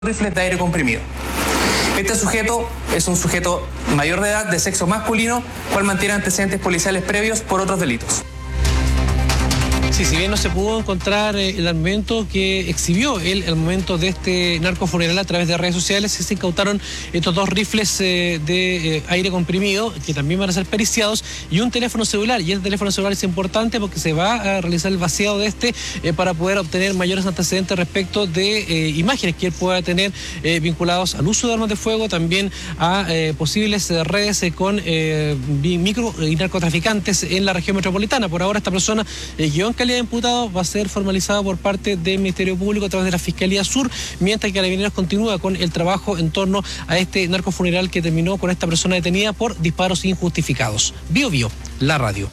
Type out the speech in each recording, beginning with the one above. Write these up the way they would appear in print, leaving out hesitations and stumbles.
rifles de aire comprimido. Este sujeto es un sujeto mayor de edad, de sexo masculino, cual mantiene antecedentes policiales previos por otros delitos. Sí, si bien no se pudo encontrar el armamento que exhibió él al momento de este narcofuneral a través de redes sociales, se incautaron estos 2 rifles de aire comprimido que también van a ser periciados y un teléfono celular. Y el teléfono celular es importante porque se va a realizar el vaciado de este para poder obtener mayores antecedentes respecto de imágenes que él pueda tener vinculados al uso de armas de fuego, también a posibles redes con micro y narcotraficantes en la región metropolitana. Por ahora esta persona quedó en calidad de imputado, va a ser formalizado por parte del Ministerio Público a través de la Fiscalía Sur, mientras que Carabineros continúa con el trabajo en torno a este narcofuneral que terminó con esta persona detenida por disparos injustificados. Bio Bio, la radio.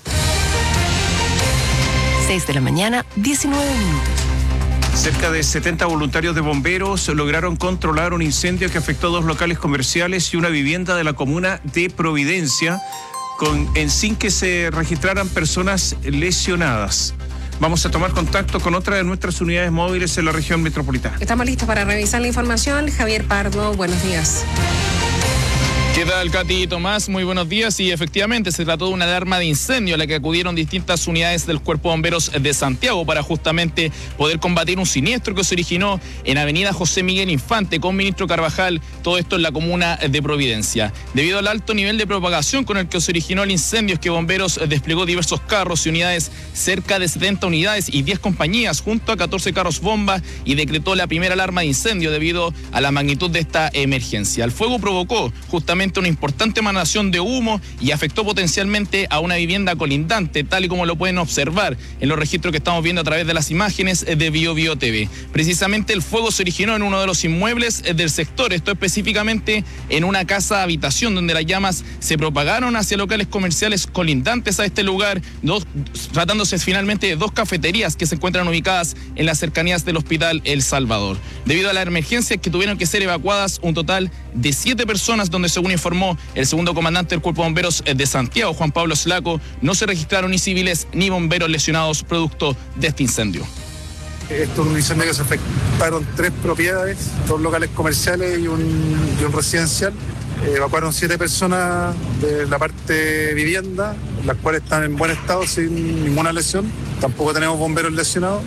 6 de la mañana, 19 minutos. Cerca de 70 voluntarios de bomberos lograron controlar un incendio que afectó 2 locales comerciales y una vivienda de la comuna de Providencia, sin que se registraran personas lesionadas. Vamos a tomar contacto con otra de nuestras unidades móviles en la región metropolitana. Estamos listos para revisar la información. Javier Pardo, buenos días. ¿Qué tal, Katy y Tomás? Muy buenos días. Y efectivamente se trató de una alarma de incendio a la que acudieron distintas unidades del Cuerpo de Bomberos de Santiago para justamente poder combatir un siniestro que se originó en Avenida José Miguel Infante con Ministro Carvajal, todo esto en la comuna de Providencia. Debido al alto nivel de propagación con el que se originó el incendio, es que Bomberos desplegó diversos carros y unidades, cerca de 70 unidades y 10 compañías, junto a 14 carros bomba, y decretó la primera alarma de incendio debido a la magnitud de esta emergencia. El fuego provocó justamente una importante emanación de humo y afectó potencialmente a una vivienda colindante, tal y como lo pueden observar en los registros que estamos viendo a través de las imágenes de Bio Bio TV. Precisamente el fuego se originó en uno de los inmuebles del sector, esto específicamente en una casa habitación, donde las llamas se propagaron hacia locales comerciales colindantes a este lugar, tratándose finalmente de 2 cafeterías que se encuentran ubicadas en las cercanías del Hospital El Salvador. Debido a la emergencia que tuvieron que ser evacuadas un total de 7 personas, donde según informó el segundo comandante del Cuerpo de Bomberos de Santiago, Juan Pablo Slaco, no se registraron ni civiles ni bomberos lesionados producto de este incendio. Esto es un incendio que se afectaron 3 propiedades, 2 locales comerciales y un residencial. Evacuaron 7 personas de la parte vivienda, las cuales están en buen estado sin ninguna lesión. Tampoco tenemos bomberos lesionados.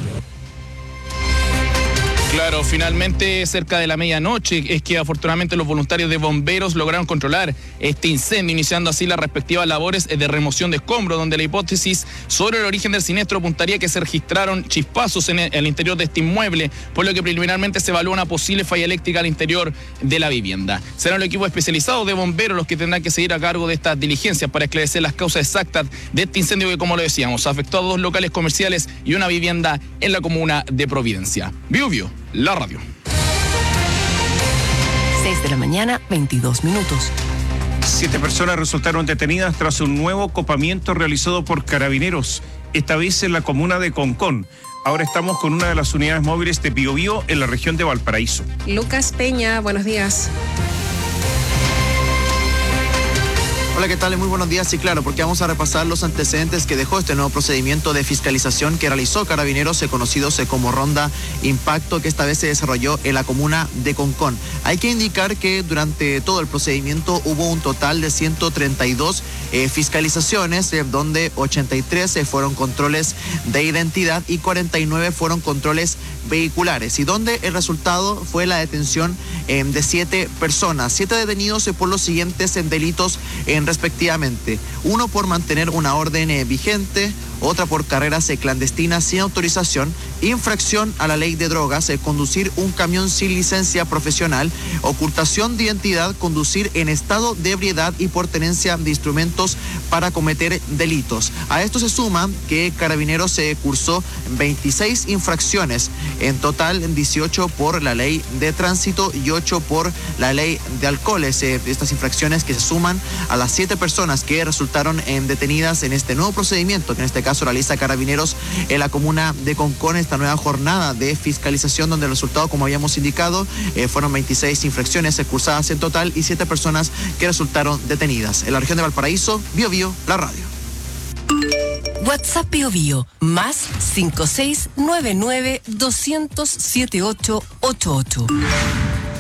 Claro, finalmente cerca de la medianoche es que afortunadamente los voluntarios de bomberos lograron controlar este incendio, iniciando así las respectivas labores de remoción de escombros, donde la hipótesis sobre el origen del siniestro apuntaría que se registraron chispazos en el interior de este inmueble, por lo que preliminarmente se evalúa una posible falla eléctrica al interior de la vivienda. Serán los equipos especializados de bomberos los que tendrán que seguir a cargo de estas diligencias para esclarecer las causas exactas de este incendio que, como lo decíamos, afectó a 2 locales comerciales y una vivienda en la comuna de Providencia. Bio Bio, la radio. 6 de la mañana, 22 minutos. 7 personas resultaron detenidas tras un nuevo copamiento realizado por Carabineros, esta vez en la comuna de Concón. Ahora estamos con una de las unidades móviles de Bio Bio en la región de Valparaíso. Lucas Peña, buenos días. Hola, ¿qué tal? Muy buenos días. Sí, claro, porque vamos a repasar los antecedentes que dejó este nuevo procedimiento de fiscalización que realizó Carabineros, conocidos como Ronda Impacto, que esta vez se desarrolló en la comuna de Concón. Hay que indicar que durante todo el procedimiento hubo un total de 132 fiscalizaciones, donde 83 fueron controles de identidad y 49 fueron controles vehiculares, y donde el resultado fue la detención de 7 personas, 7 detenidos por los siguientes delitos respectivamente: 1 por mantener una orden vigente, otra por carreras clandestinas sin autorización, infracción a la ley de drogas, conducir un camión sin licencia profesional, ocultación de identidad, conducir en estado de ebriedad y por tenencia de instrumentos para cometer delitos. A esto se suma que Carabineros cursó 26 infracciones, en total 18 por la ley de tránsito y 8 por la ley de alcoholes. Estas infracciones que se suman a las 7 personas que resultaron detenidas en este nuevo procedimiento, que en este caso realiza Carabineros en la comuna de Concón, esta nueva jornada de fiscalización, donde el resultado, como habíamos indicado, fueron 26 infracciones cursadas en total y 7 personas que resultaron detenidas. En la región de Valparaíso, Bio Bio, la radio. WhatsApp Bio Bio, más 5699 200 7888.